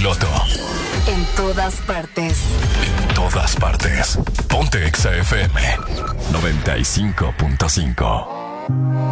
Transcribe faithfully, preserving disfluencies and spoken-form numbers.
piloto. En todas partes. En todas partes. Ponte Exa F M noventa y cinco punto cinco.